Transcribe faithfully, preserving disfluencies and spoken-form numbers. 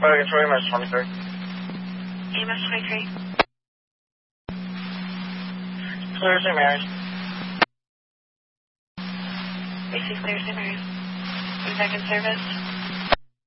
Fire control, E M S twenty-three. E M S twenty-three. Clear Saint Mary's. Basic Clear Saint Mary's. Is that in service?